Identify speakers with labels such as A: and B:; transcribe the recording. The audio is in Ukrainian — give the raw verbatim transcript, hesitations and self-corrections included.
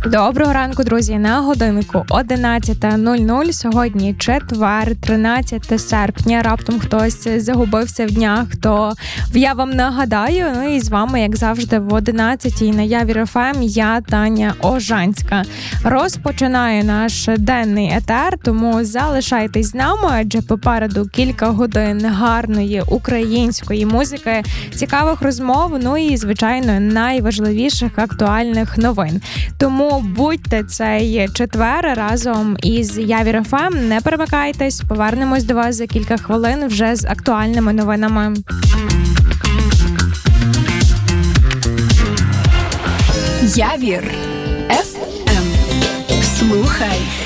A: Доброго ранку, друзі! На годинку одинадцята нуль нуль. Сьогодні четвер, тринадцяте серпня. Раптом хтось загубився в днях, то я вам нагадаю. Ну і з вами, як завжди, в одинадцятій на Явір еф ем я, Таня Ожанська. Розпочинаю наш денний етер, тому залишайтесь з нами, адже попереду кілька годин гарної української музики, цікавих розмов, ну і, звичайно, найважливіших актуальних новин. Тому будьте цей четвер разом із Явір еф ем. Не перемикайтесь, повернемось до вас за кілька хвилин вже з актуальними новинами.
B: Явір еф ем. Слухай